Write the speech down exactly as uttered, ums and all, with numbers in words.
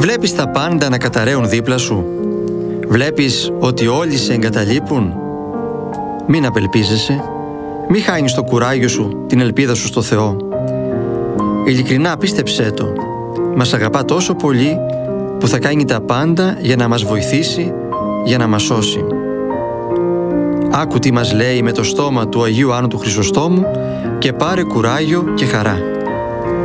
Βλέπεις τα πάντα να καταραίουν δίπλα σου? Βλέπεις ότι όλοι σε εγκαταλείπουν? Μην απελπίζεσαι. Μη χάνεις το κουράγιο σου, την ελπίδα σου στο Θεό. Ειλικρινά πίστεψέ το. Μας αγαπά τόσο πολύ που θα κάνει τα πάντα για να μας βοηθήσει, για να μας σώσει. Άκου τι μας λέει με το στόμα του Αγίου Άννου του Χρυσοστόμου και πάρε κουράγιο και χαρά.